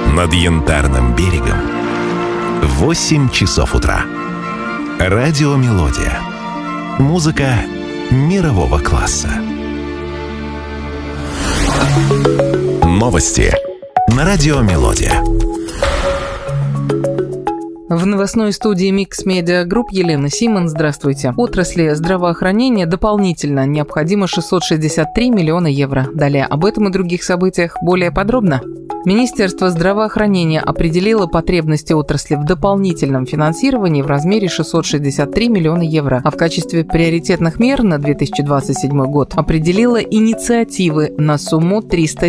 Над Янтарным берегом 8 часов утра. Радио «Мелодия». Музыка мирового класса. Новости на радио «Мелодия». В новостной студии Mix Media Group Елена Симон. Здравствуйте. Отрасли здравоохранения дополнительно необходимо 663 миллиона евро. Далее об этом и других событиях более подробно. Министерство здравоохранения определило потребности отрасли в дополнительном финансировании в размере 663 миллиона евро, а в качестве приоритетных мер на 2027 год определило инициативы на сумму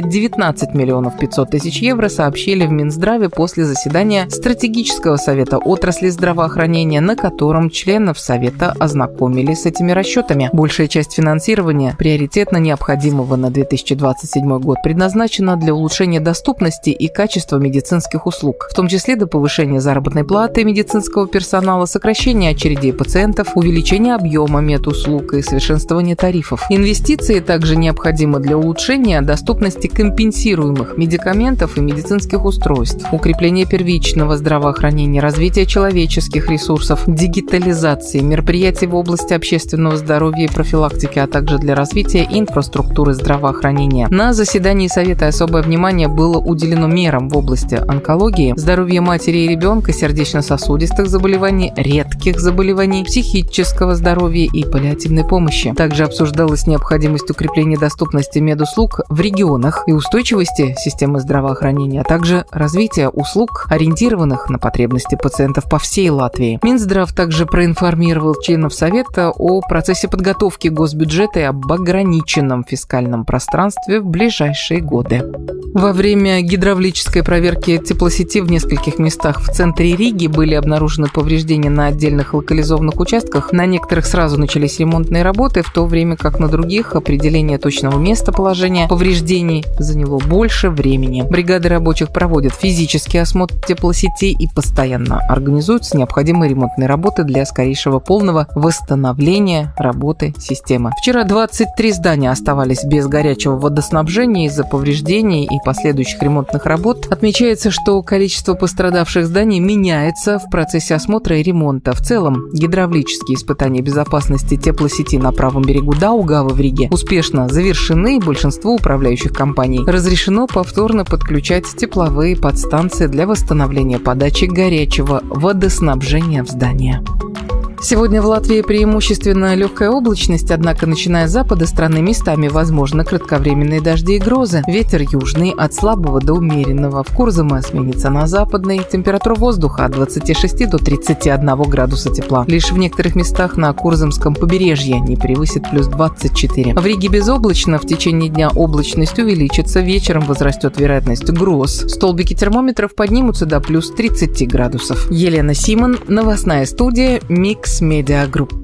319 миллионов 500 тысяч евро, сообщили в Минздраве после заседания стратегического совета отрасли здравоохранения, на котором членов совета ознакомили с этими расчетами. Большая часть финансирования, приоритетно необходимого на 2027 год, предназначена для улучшения доступности и качества медицинских услуг, в том числе до повышения заработной платы медицинского персонала, сокращения очередей пациентов, увеличения объема медуслуг и совершенствования тарифов. Инвестиции также необходимы для улучшения доступности компенсируемых медикаментов и медицинских устройств, укрепления первичного здравоохранения, развития человеческих ресурсов, дигитализации, мероприятий в области общественного здоровья и профилактики, а также для развития инфраструктуры здравоохранения. На заседании Совета особое внимание было уделено мерам в области онкологии, здоровья матери и ребенка, сердечно-сосудистых заболеваний, редких заболеваний, психического здоровья и паллиативной помощи. Также обсуждалась необходимость укрепления доступности медуслуг в регионах и устойчивости системы здравоохранения, а также развития услуг, ориентированных на потребности пациентов по всей Латвии. Минздрав также проинформировал членов Совета о процессе подготовки госбюджета и об ограниченном фискальном пространстве в ближайшие годы. Во время гидравлической проверки теплосети в нескольких местах в центре Риги были обнаружены повреждения на отдельных локализованных участках. На некоторых сразу начались ремонтные работы, в то время как на других определение точного местоположения повреждений заняло больше времени. Бригады рабочих проводят физический осмотр теплосетей и постоянно организуются необходимые ремонтные работы для скорейшего полного восстановления работы системы. Вчера 23 здания оставались без горячего водоснабжения из-за повреждений и последующих ремонтных работ. Отмечается, что количество пострадавших зданий меняется в процессе осмотра и ремонта. В целом, гидравлические испытания безопасности теплосети на правом берегу Даугавы в Риге успешно завершены, и большинству управляющих компаний разрешено повторно подключать тепловые подстанции для восстановления подачи горячего водоснабжения в здание. Сегодня в Латвии преимущественно легкая облачность, однако, начиная с запада страны, местами возможны кратковременные дожди и грозы. Ветер южный от слабого до умеренного. В Курзаме сменится на западный. Температура воздуха от 26 до 31 градуса тепла. Лишь в некоторых местах на Курзамском побережье не превысит плюс 24. В Риге безоблачно. В течение дня облачность увеличится. Вечером возрастет вероятность гроз. Столбики термометров поднимутся до плюс 30 градусов. Елена Симон, новостная студия Mix Media Group.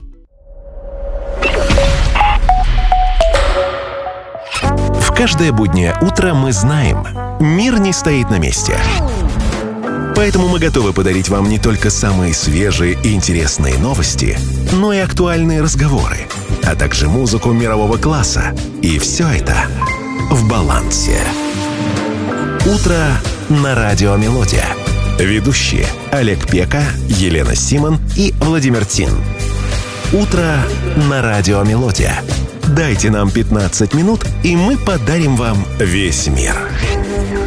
В каждое буднее утро мы знаем, мир не стоит на месте. Поэтому мы готовы подарить вам не только самые свежие и интересные новости, но и актуальные разговоры, а также музыку мирового класса. И все это в балансе. Утро на радио «Мелодия». Ведущие Олег Пека, Елена Симон и Владимир Тин. Утро на радио «Мелодия». Дайте нам 15 минут, и мы подарим вам весь мир.